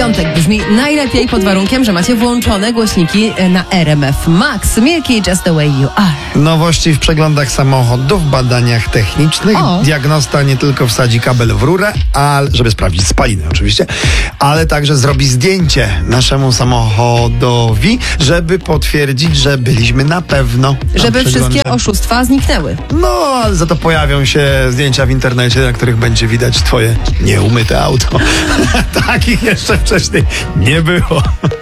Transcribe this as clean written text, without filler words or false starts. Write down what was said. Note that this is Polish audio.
piątek brzmi najlepiej pod warunkiem, że macie włączone głośniki na RMF Max. Milky, Just the Way You Are. Nowości w przeglądach samochodów, badaniach technicznych. Diagnosta nie tylko wsadzi kabel w rurę, żeby sprawdzić spaliny oczywiście, ale także zrobi zdjęcie naszemu samochodowi, żeby potwierdzić, że byliśmy na pewno. Żeby wszystkie oszustwa zniknęły. No, ale za to pojawią się zdjęcia w internecie, na których będzie widać twoje nieumyte auto. Takich jeszcze wcześniej nie było.